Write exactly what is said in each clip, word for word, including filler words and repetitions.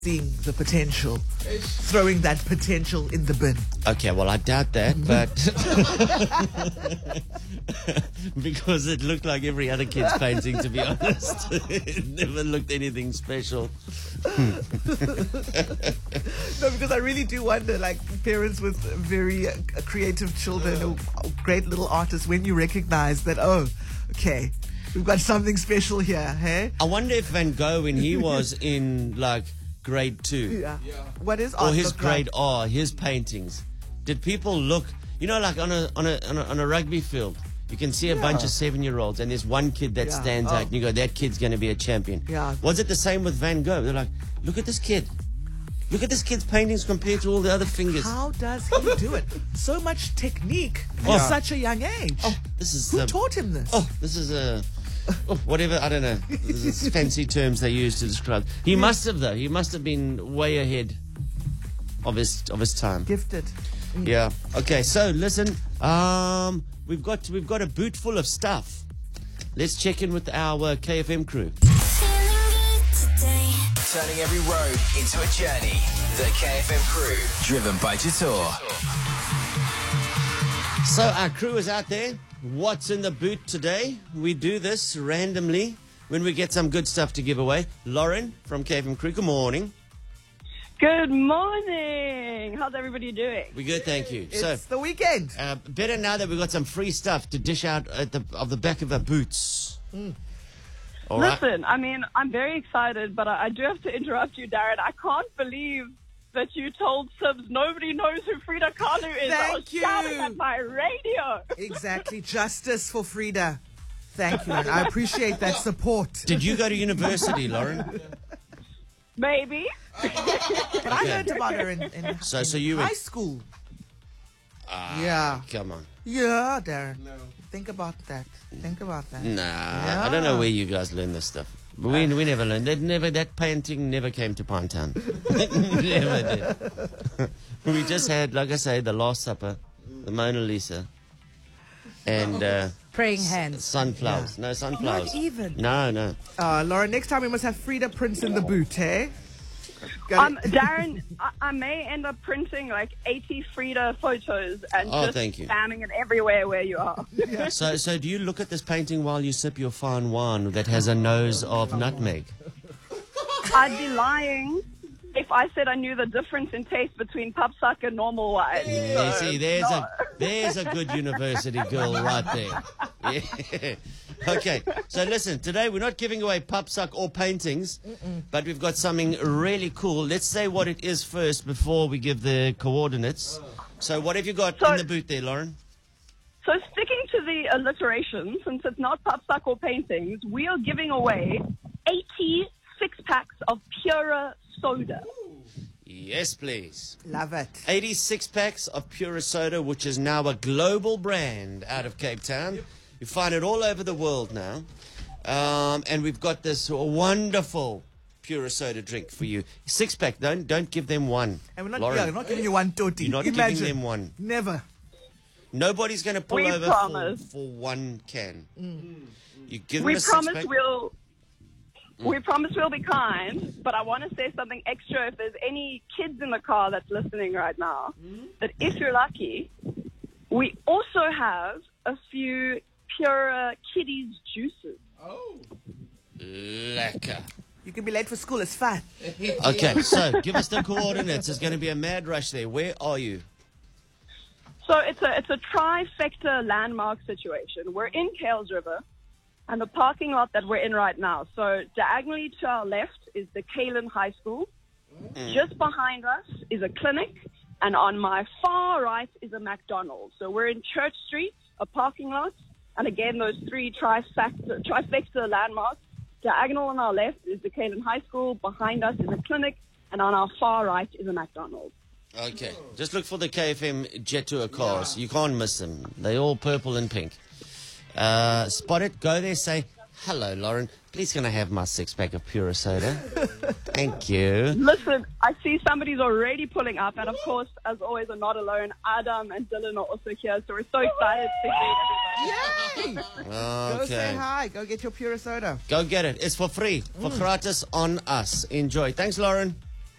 seeing the potential, throwing that potential in the bin. Okay, well, I doubt that, but because it looked like every other kid's painting, to be honest. It never looked anything special. No, because I really do wonder, like, parents with very uh, creative children or great little artists, when you recognize that, oh, okay, we've got something special here, hey? I wonder if Van Gogh, when he was in, like, grade two, Yeah. What is or art his look grade like? R, his paintings, did people look, you know, like on a on a on a, on a rugby field, you can see a Yeah. bunch of seven-year-olds, and there's one kid that Yeah. stands Oh. out, and you go, that kid's going to be a champion. Yeah. Was it the same with Van Gogh? They're like, look at this kid. Look at this kid's paintings compared to all the other fingers. How does he do it? So much technique Oh. at such a young age. Oh, this is Who the, taught him this? Oh, this is a... Oh, whatever, I don't know. This is fancy terms they use to describe. He must have, though. He must have been way ahead of his of his time. Gifted. Yeah. Okay. So listen. Um, we've got we've got a boot full of stuff. Let's check in with our K F M crew. Turning every road into a journey. The K F M crew, driven by Jator. So our crew is out there. What's in the boot today? We do this randomly when we get some good stuff to give away. Lauren from K F M crew. Good morning. Good morning. How's everybody doing? We good, thank you. It's So. the weekend. Uh, better now that we've got some free stuff to dish out at the of the back of our boots. All right. Listen, I mean, I'm very excited, but I, I do have to interrupt you, Darren. I can't believe that you told Sibs nobody knows who Frida Kahlo is. I Thank was you. shouting at my radio. Exactly. Justice for Frida. Thank you. I appreciate that support. Did you go to university, Lauren? Maybe. But I learned about her in, in, So, in so you high went. school. Ah, Yeah. Come on. Yeah, Darren. No. Think about that. Think about that. Nah, I don't know where you guys learn this stuff. But we we never learned. That never that painting never came to Pinetown. Never did. We just had, like I say, the Last Supper, the Mona Lisa, and uh, Praying hands. sunflowers. No sunflowers. Not even. No, no. Uh, Laura, next time we must have Frida prints in the boot, eh? Got Um, it. Darren, I, I may end up printing like eighty Frida photos and Oh, just thank you. spamming it everywhere where you are. So, so do you look at this painting while you sip your fine wine that has a nose of nutmeg? I'd be lying if I said I knew the difference in taste between Papsak and normal wine. You So, see, there's no. a there's a good university girl right there. Yeah. Okay, so listen, today we're not giving away Papsak or paintings, but we've got something really cool. Let's say what it is first before we give the coordinates. So what have you got So- in the boot there, Lauren? So sticking to the alliteration, since it's not Papsak or paintings, we are giving away eighty six-packs of Pura soda. Yes, please. Love it. eighty-six packs of Pura Soda, which is now a global brand out of Cape Town. You find it all over the world now. Um, and we've got this wonderful Pura Soda drink for you. Six pack, don't don't give them one. And we're not, Lauren, yeah, we're not giving you one toti. you're not Imagine. giving them one. Never. Nobody's going to pull We over promise. for, for one can. You give We them a six promise pack. we'll we promise we'll be kind, but I want to say something extra if there's any kids in the car that's listening right now, that if you're lucky, we also have a few Pura Kiddies juices. Lekker. You can be late for school. It's fine. Okay, so give us the coordinates. There's going to be a mad rush there. Where are you? So it's a it's a trifecta landmark situation. We're in Kales River, and the parking lot that we're in right now. So diagonally to our left is the Kalen High School. Just behind us is a clinic, and on my far right is a McDonald's. So we're in Church Street, a parking lot, and again those three trifecta, trifecta landmarks. Diagonal on our left is the Kalen High School. Behind us is a clinic, and on our far right is a McDonald's. Okay, just look for the K F M Jet Tour cars. You can't miss them. They're all purple and pink. Uh, spot it, go there, say, hello, Lauren. Please can I have my six-pack of Pura Soda? Thank you. Listen, I see somebody's already pulling up, and of course, as always, I'm not alone. Adam and Dylan are also here, so we're so excited to meet everybody. Yay! Go say Okay. hi. Go get your Pura soda. Go get it. It's for free. For gratis on us. Enjoy. Thanks, Lauren.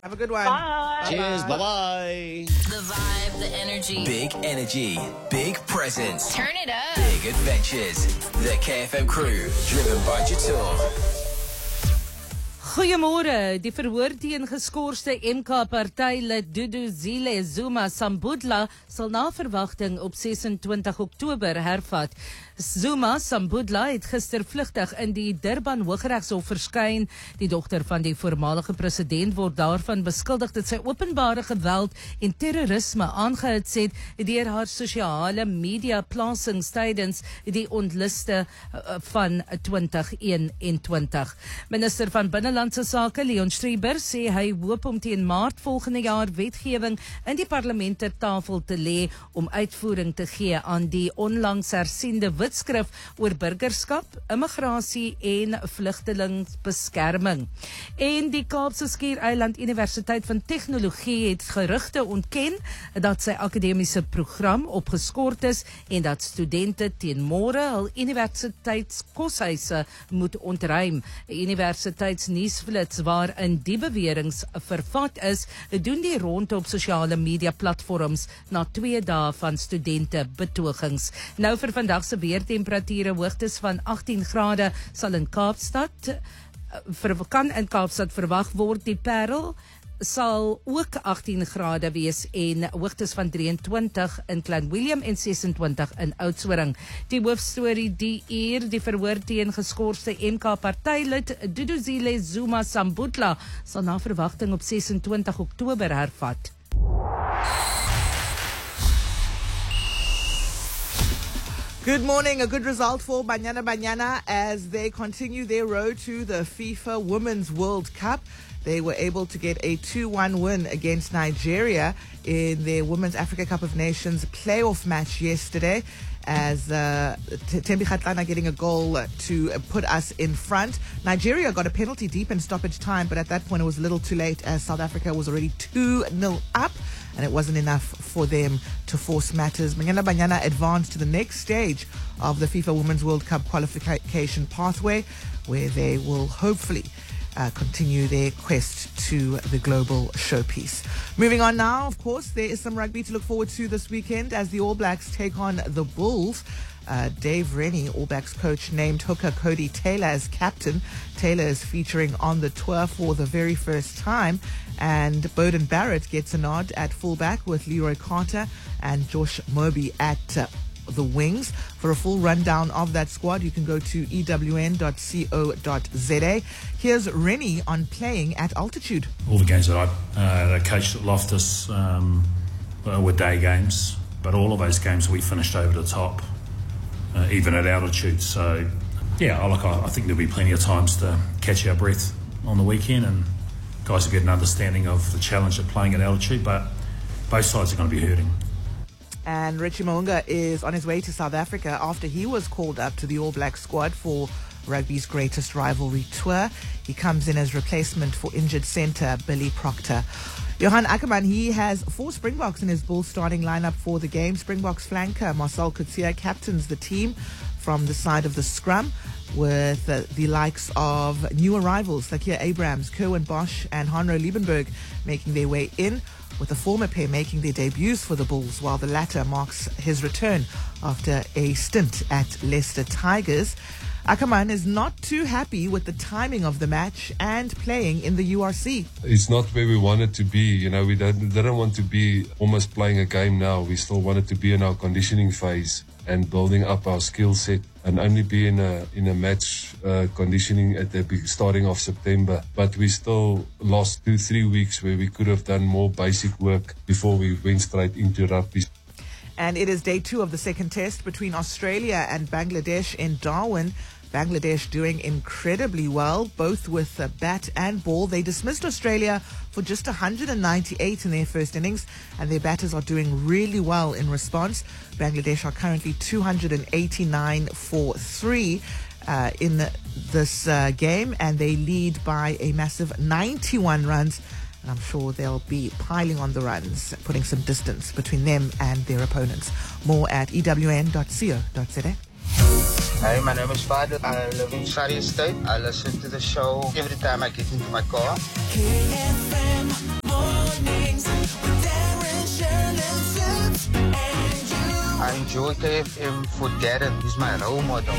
Have a good one. Bye. Cheers. Bye-bye. The vibe, the energy. Big energy, big presence, Turn it up. big adventures. The K F M crew, driven by Jator. Goeiemôre. Die verhoor teen geskorste M K partylid Duduzile Zuma Sambudla sal na verwagting op ses en twintig Oktober hervat. Zuma Sambudla het gister vlugtig in die Durban Hooggeregshof verskyn. Die dogter van die voormalige president word daarvan beskuldig dat sy openbare geweld en terrorisme aangehits het deur haar sosiale media plasings tydens die ontliste van twintig eenentwintig. Minister van Binnelandse Sake Leon Schreiber sê hy hoop om teen Maart volgende jaar wetgewing in die parlement ter tafel te lê om uitvoering te gee aan die onlangs hersiende wetskrif oor burgerskap, immigrasie en vlugtelingsbeskerming. En die Kaapse Skiereiland Universiteit van Tegnologie het gerugte ontken dat sy akademiese program opgeskort is en dat studente teen môre hul universiteitskoshuise moet ontruim. 'n Universiteitsnuusflits waarin die beweringe vervat is, doen die ronde op sosiale media platforms na twee dae van studente betogings. Nou vir vandag se weertemperature, hoogtes van agtien grade sal in Kaapstad ver, kan in Kaapstad verwag word. Die Parel sal ook agtien grade wees en hoogtes van drie en twintig in Klein Willem en ses en twintig in Oudtshoorn. Die hoofstorie die uur, die verhoor teen geskorste M K partylid Duduzile Zuma Sambudla sal na verwagting op ses en twintig Oktober hervat. Good morning. A good result for Banyana Banyana as they continue their road to the FIFA Women's World Cup. They were able to get a two one win against Nigeria in their Women's Africa Cup of Nations playoff match yesterday, as uh, Tembi Kgatlana getting a goal to put us in front. Nigeria got a penalty deep in stoppage time, but at that point it was a little too late as South Africa was already two nil up, and it wasn't enough for them to force matters. Banyana Banyana advanced to the next stage of the FIFA Women's World Cup qualification pathway, where they will hopefully Uh, continue their quest to the global showpiece. Moving on now, of course, there is some rugby to look forward to this weekend as the All Blacks take on the Bulls. Uh, Dave Rennie, All Blacks coach, named hooker Cody Taylor as captain. Taylor is featuring on the tour for the very first time, and Bowden Barrett gets a nod at fullback with Leroy Carter and Josh Moby at uh, the wings. For a full rundown of that squad, you can go to E W N dot co dot z a. Here's Rennie on playing at altitude. All the games that I uh, that I coached at Loftus um, were day games, but all of those games we finished over the top, uh, even at altitude. So, yeah, I, like, I, I think there'll be plenty of times to catch our breath on the weekend, and guys will get an understanding of the challenge of playing at altitude, but both sides are going to be hurting. And Richie Mo'unga is on his way to South Africa after he was called up to the All Black squad for rugby's greatest rivalry tour. He comes in as replacement for injured centre Billy Proctor. Johan Ackerman, he has four Springboks in his Bulls starting lineup for the game. Springboks flanker Marcel Coetzee captains the team from the side of the scrum, with uh, the likes of new arrivals Lakia Abrams, Kerwin Bosch and Hanro Liebenberg making their way in, with the former pair making their debuts for the Bulls, while the latter marks his return after a stint at Leicester Tigers. Ackerman is not too happy with the timing of the match and playing in the U R C. It's not where we wanted to be. You know, we don't, didn't want to be almost playing a game now. We still wanted to be in our conditioning phase and building up our skill set, and only be in a in a match uh, conditioning at the starting of September. But we still lost two, three weeks where we could have done more basic work before we went straight into rugby. And it is day two of the second test between Australia and Bangladesh in Darwin. Bangladesh doing incredibly well, both with uh, bat and ball. They dismissed Australia for just one hundred ninety-eight in their first innings, and their batters are doing really well in response. Bangladesh are currently two hundred eighty-nine for three uh, in this uh, game, and they lead by a massive ninety-one runs. And I'm sure they'll be piling on the runs, putting some distance between them and their opponents. More at E W N dot co dot z a. Hey, my name is Fadil. I live in Surrey Estate. I listen to the show every time I get into my car. K F M mornings with Darren, Shirley, Sips, and you. I enjoy K F M for Darren. He's my role model.